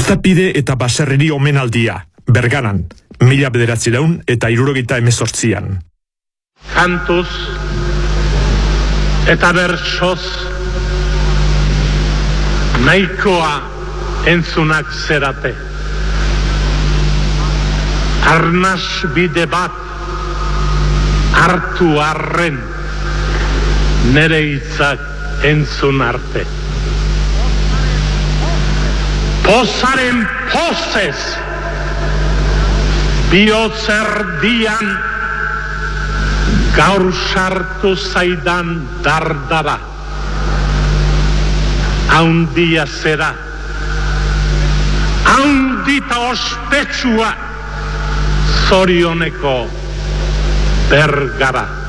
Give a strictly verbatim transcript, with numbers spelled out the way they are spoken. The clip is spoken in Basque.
Uztapide eta baserreri omenaldia, Berganan, mila bederatziehun eta hirurogeita hemezortzian. Kantuz eta bertsoz nahikoa entzunak zerate. Arnas bide bat hartu arren nere hitzak entzun arte. Pozaren pozez bihotzerdian gaur sartu zaidan dardara. Haundia zera, haundita ospetsua zorioneko Bergara.